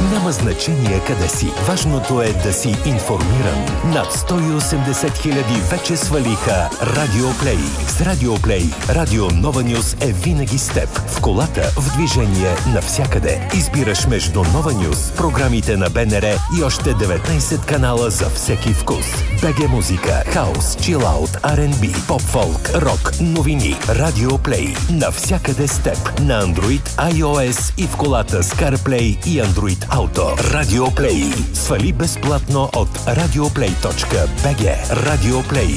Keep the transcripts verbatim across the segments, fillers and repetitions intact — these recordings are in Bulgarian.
Няма значение къде си. Важното е да си информиран. Над сто и осемдесет хиляди вече свалиха Радио Плей. С Радио Плей, Радио Нова Нюз е винаги с теб. В колата, в движение, навсякъде. Избираш между Нова Нюз, програмите на БНР и още деветнайсет канала за всеки вкус. БГ музика, хаус, чилаут, Ар енд Би, поп-фолк, рок, новини. Радио Плей. Навсякъде с теб. На Android, iOS и в колата с CarPlay и Android Auto. Радио Плей. Свали безплатно от радиоплей точка би джи. Радио Плей.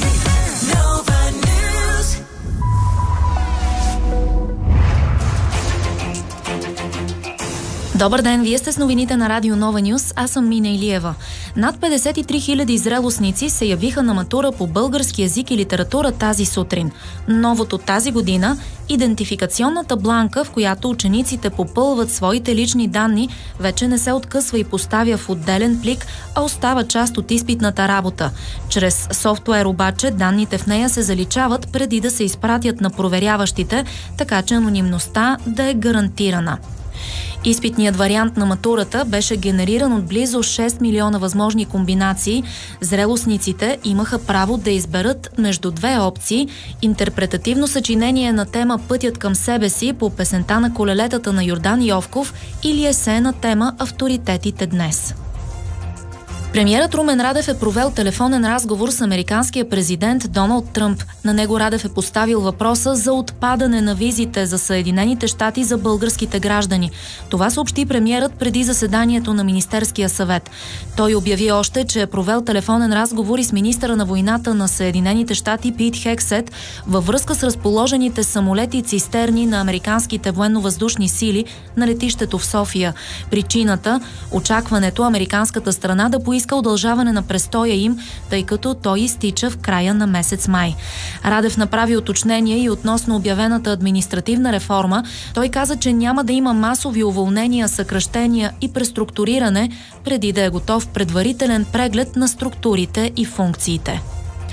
Добър ден, вие сте с новините на Радио Нова Нюз, аз съм Мина Илиева. Над петдесет и три хиляди зрелостници се явиха на матура по български език и литература тази сутрин. Новото тази година – идентификационната бланка, в която учениците попълват своите лични данни, вече не се откъсва и поставя в отделен плик, а остава част от изпитната работа. Чрез софтуер обаче данните в нея се заличават преди да се изпратят на проверяващите, така че анонимността да е гарантирана. Изпитният вариант на матурата беше генериран от близо шест милиона възможни комбинации. Зрелостниците имаха право да изберат между две опции – интерпретативно съчинение на тема «Пътят към себе си» по песента на колелетата на Йордан Йовков или есе на тема «Авторитетите днес». Премиерът Румен Радев е провел телефонен разговор с американския президент Доналд Тръмп. На него Радев е поставил въпроса за отпадане на визите за Съединените щати за българските граждани. Това съобщи премиерът преди заседанието на Министерския съвет. Той обяви още, че е провел телефонен разговор и с министъра на войната на Съединените щати Пит Хексет във връзка с разположените самолети и цистерни на американските военно-въздушни сили на летището в София. Причината – очакването американската страна да поиска иска удължаване на престоя им, тъй като той изтича в края на месец май. Радев направи уточнение и относно обявената административна реформа. Той каза, че няма да има масови уволнения, съкращения и преструктуриране, преди да е готов предварителен преглед на структурите и функциите.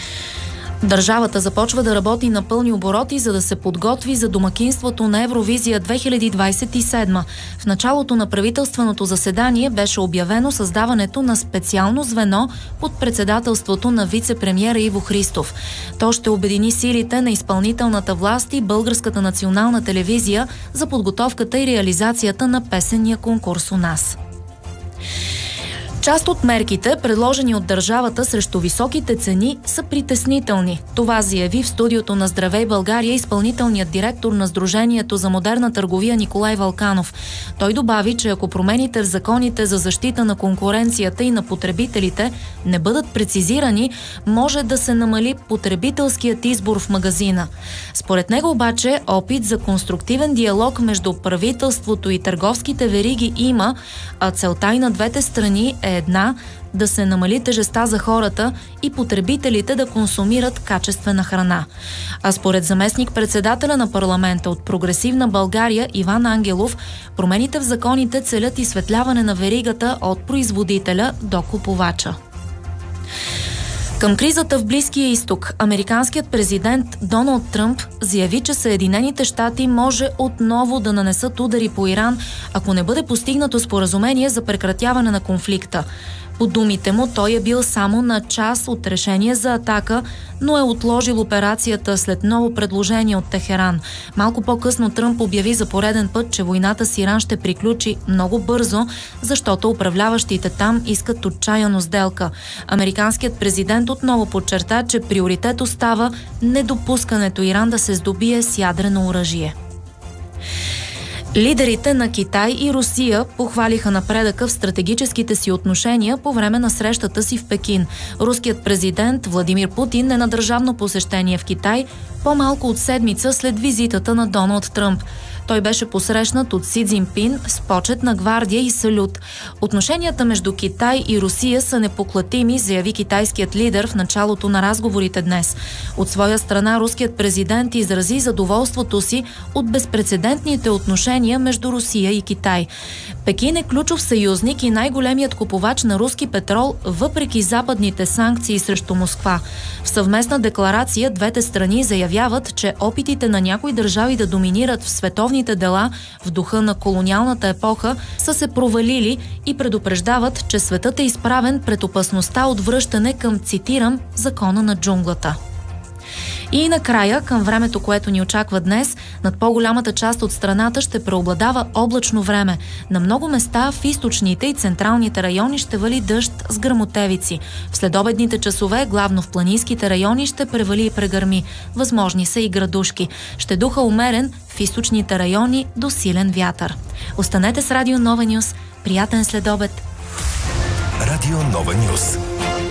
Държавата започва да работи на пълни обороти, за да се подготви за домакинството на Евровизия две хиляди двадесет и седма. В началото на правителственото заседание беше обявено създаването на специално звено под председателството на вице-премиера Иво Христов. То ще обедини силите на изпълнителната власт и Българската национална телевизия за подготовката и реализацията на песенния конкурс у нас. Част от мерките, предложени от държавата срещу високите цени, са притеснителни. Това заяви в студиото на Здравей България изпълнителният директор на Сдружението за модерна търговия Николай Вълканов. Той добави, че ако промените в законите за защита на конкуренцията и на потребителите не бъдат прецизирани, може да се намали потребителският избор в магазина. Според него обаче опит за конструктивен диалог между правителството и търговските вериги има, а целта и на двете страни е една – да се намали тежестта за хората и потребителите да консумират качествена храна. А според заместник-председателя на парламента от Прогресивна България Иван Ангелов, промените в законите целят изсветляване на веригата от производителя до купувача. Към кризата в Близкия изток, американският президент Доналд Тръмп заяви, че Съединените щати може отново да нанесат удари по Иран, ако не бъде постигнато споразумение за прекратяване на конфликта. По думите му, той е бил само на час от решение за атака, но е отложил операцията след ново предложение от Техеран. Малко по-късно Тръмп обяви за пореден път, че войната с Иран ще приключи много бързо, защото управляващите там искат отчаяно сделка. Американският президент отново подчерта, че приоритет остава недопускането Иран да се здобие с ядрено оръжие. Лидерите на Китай и Русия похвалиха напредъка в стратегическите си отношения по време на срещата си в Пекин. Руският президент Владимир Путин е на държавно посещение в Китай по-малко от седмица след визитата на Доналд Тръмп. Той беше посрещнат от Си Цзинпин с почетна гвардия и салют. Отношенията между Китай и Русия са непоклатими, заяви китайският лидер в началото на разговорите днес. От своя страна руският президент изрази задоволството си от безпрецедентните отношения между Русия и Китай. Пекин е ключов съюзник и най-големият купувач на руски петрол, въпреки западните санкции срещу Москва. В съвместна декларация двете страни заявяват, заявяват, че опитите на някои държави да доминират в световните дела в духа на колониалната епоха са се провалили и предупреждават, че светът е изправен пред опасността от връщане към, цитирам, закона на джунглата. И накрая, към времето, което ни очаква днес, над по-голямата част от страната ще преобладава облачно време. На много места в източните и централните райони ще вали дъжд с гръмотевици. В следобедните часове, главно в планинските райони, ще превали и прегърми. Възможни са и градушки. Ще духа умерен в източните райони до силен вятър. Останете с Радио Нова Нюс. Приятен следобед! Радио Нова Нюс.